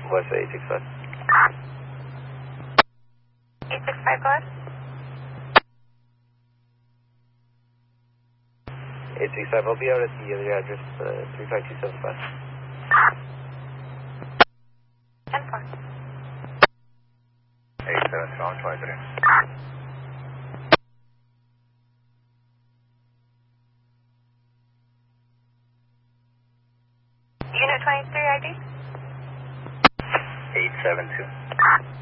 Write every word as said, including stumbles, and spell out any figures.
West eight six five. eight six five, go ahead. eight six five, I'll be out at the other address, uh, three five two seven five. ten four. eight seven strong, twenty-three. Unit twenty-three I D? eight seven two.